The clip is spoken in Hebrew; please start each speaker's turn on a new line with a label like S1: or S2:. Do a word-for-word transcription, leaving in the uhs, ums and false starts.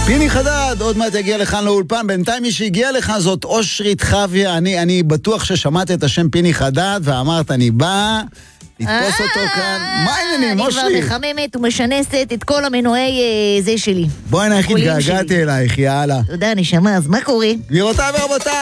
S1: פיני חדד, עוד מעט יגיע לכאן לאולפן. בינתיים מי שהגיע לכאן זאת אושרית חוויה. אני, אני בטוח ששמעת את השם פיני חדד ואמרת אני בא לתפוס אותו כאן. מה העניינים, אושרית?
S2: אני כבר מחממת ומשנסת את כל המנועי זה שלי.
S1: בואי, אני הכי התגעגעתי אלייך, יאללה.
S2: תודה, נשמה, אז מה קורה?
S1: גבירותיי ורבותיי,